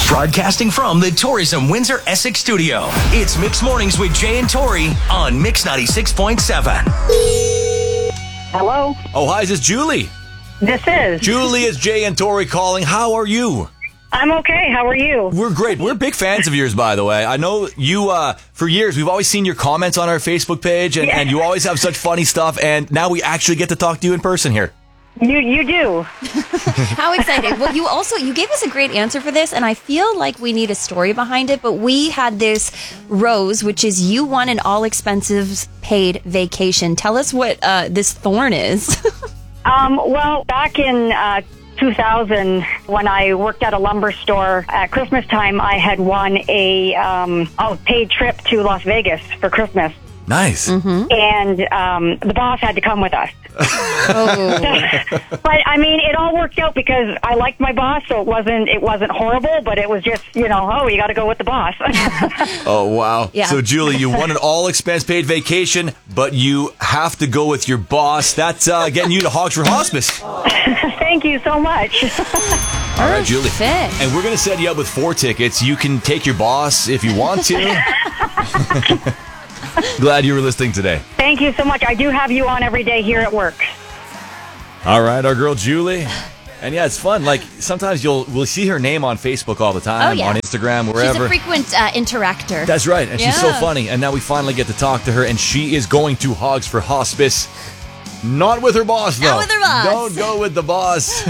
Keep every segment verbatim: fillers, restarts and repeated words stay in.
Broadcasting from the Tourism Windsor Essex studio, it's Mix Mornings with Jay and Tori on Mix ninety-six point seven. Hello? Oh, hi, is this Julie? This is. Julie, it's Jay and Tori calling. How are you? I'm okay. How are you? We're great. We're big fans of yours, by the way. I know you, uh, for years, we've always seen your comments on our Facebook page, and, Yeah. and you always have such funny stuff, and now we actually get to talk to you in person here. You you do. How excited. Well, you also, you gave us a great answer for this, and I feel like we need a story behind it, but we had this rose, which is you won an all-expenses paid vacation. Tell us what uh, this thorn is. Um, well, back in uh, two thousand, when I worked at a lumber store at Christmas time, I had won a um, a paid trip to Las Vegas for Christmas. Nice. Mm-hmm. And um, the boss had to come with us. Oh. But I mean, it all worked out because I liked my boss, so it wasn't it wasn't horrible. But it was just, you know, oh, you got to go with the boss. Oh, wow. Yeah. So, Julie, you won an all-expense-paid vacation, but you have to go with your boss. That's uh, getting you to Hogs for Hospice. Thank you so much. All right, Julie. Perfect. And we're going to set you up with four tickets. You can take your boss if you want to. Glad you were listening today. Thank you so much. I do have you on every day here at work. All right, our girl Julie. And yeah, it's fun. Like, sometimes you'll we'll see her name on Facebook all the time, Oh, yeah. on Instagram, She's wherever. a frequent uh, interactor. That's right, and she's so Yeah. funny. And now we finally get to talk to her, and she is going to Hogs for Hospice. Not with her boss, though. Not with her boss. Don't go with the boss.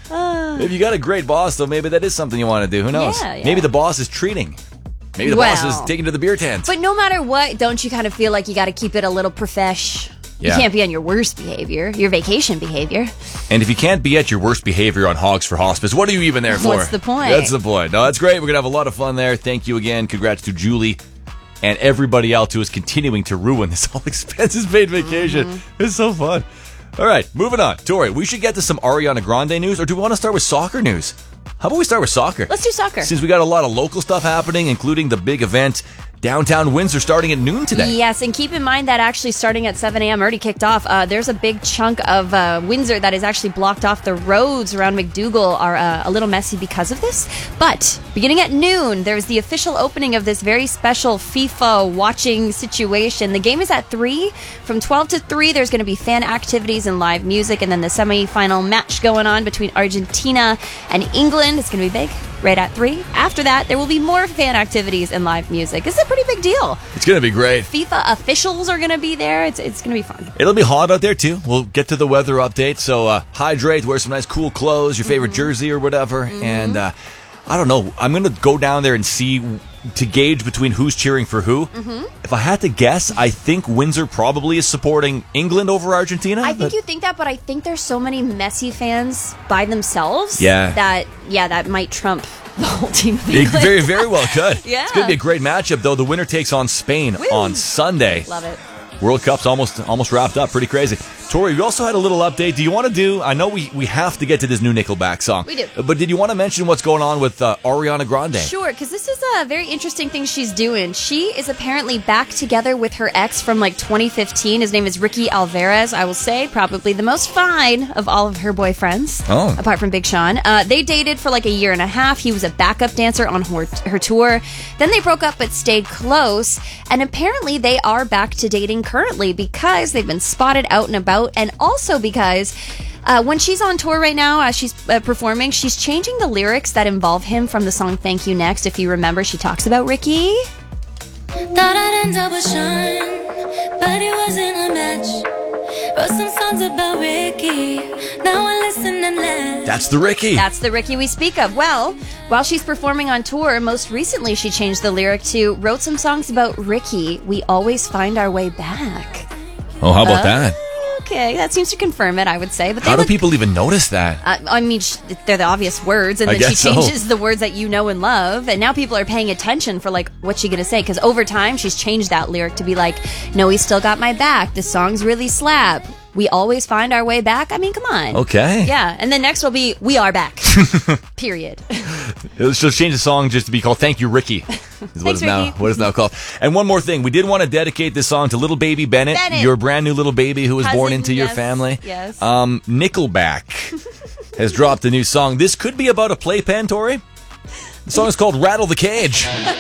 If you got a great boss, though, maybe that is something you want to do. Who knows? Yeah, yeah. Maybe the boss is treating. Maybe the boss Well. is taking to the beer tent. But no matter what, don't you kind of feel like you got to keep it a little profesh? Yeah. You can't be on your worst behavior, your vacation behavior. And if you can't be at your worst behavior on Hogs for Hospice, what are you even there for? What's the point? That's the point. No, that's great. We're going to have a lot of fun there. Thank you again. Congrats to Julie and everybody else who is continuing to ruin this all expenses paid vacation. Mm-hmm. It's so fun. All right, moving on. Tori, we should get to some Ariana Grande news, or do we want to start with soccer news? How about we start with soccer? Let's do soccer. Since we got a lot of local stuff happening, including the big event downtown Windsor starting at noon today. Yes, and keep in mind that actually starting at seven a.m. already kicked off. Uh, there's a big chunk of uh, Windsor that is actually blocked off. The roads around McDougall are uh, a little messy because of this. But beginning at noon, there's the official opening of this very special FIFA watching situation. The game is at three. From twelve to three, there's going to be fan activities and live music. And then the semi-final match going on between Argentina and England. It's going to be big. Right at three. After that, there will be more fan activities and live music. This is a pretty big deal. It's going to be great. FIFA officials are going to be there. It's it's going to be fun. It'll be hot out there, too. We'll get to the weather update. So uh, hydrate, wear some nice cool clothes, your favorite jersey or whatever. And uh, I don't know. I'm going to go down there and see to gauge between who's cheering for who. If I had to guess, I think Windsor probably is supporting England over Argentina. I think but- you think that, but I think there's so many Messi fans by themselves Yeah. that, yeah, that might trump the whole team. of It England. very, very well could. Yeah. It's going to be a great matchup, though. The winner takes on Spain on Sunday. Love it. World Cup's almost almost wrapped up. Pretty crazy. Tori, we also had a little update. Do you want to do... I know we, we have to get to this new Nickelback song. We do. But did you want to mention what's going on with uh, Ariana Grande? Sure, because this is a very interesting thing she's doing. She is apparently back together with her ex from like twenty fifteen. His name is Ricky Alvarez. I will say probably the most fine of all of her boyfriends, Oh. apart from Big Sean. Uh, they dated for like a year and a half. He was a backup dancer on her, her tour. Then they broke up but stayed close. And apparently they are back to dating currently because they've been spotted out and about, and also because uh, when she's on tour right now, as she's uh, performing, she's changing the lyrics that involve him from the song Thank You Next. If you remember, she talks about Ricky. Thought I'd end up with Sean, but it wasn't a match. Wrote some songs about Ricky, now I listen and laugh. That's the Ricky. That's the Ricky we speak of. Well, while she's performing on tour, most recently she changed the lyric to wrote some songs about Ricky, we always find our way back. oh, how about Uh, that? Okay, that seems to confirm it, I would say. But they How do look- people even notice that? Uh, I mean, sh- they're the obvious words, and I then she guess so. changes the words that you know and love, and now people are paying attention for, like, what's she gonna say? Because over time, she's changed that lyric to be like, no, he still got my back, the songs really slap, we always find our way back. I mean, come on. Okay. Yeah, and then next will be, we are back. Period. Let's just change the song just to be called Thank You, Ricky. Is what Thanks, it's now Ricky. what it's now called. And one more thing, we did want to dedicate this song to little baby Bennett, Bennett. your brand new little baby who was born Cousin, into your yes, family. yes. Um, Nickelback has dropped a new song. This could be about a playpen, Tori. The song is called Rattle the Cage.